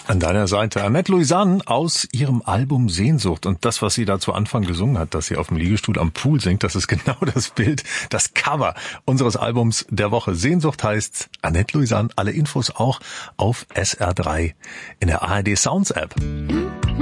An deiner Seite Annette Louisanne aus ihrem Album Sehnsucht. Und das, was sie da zu Anfang gesungen hat, dass sie auf dem Liegestuhl am Pool singt, das ist genau das Bild, das Cover unseres Albums der Woche. Sehnsucht heißt Annette Louisanne. Alle Infos auch auf SR3 in der ARD Sounds App.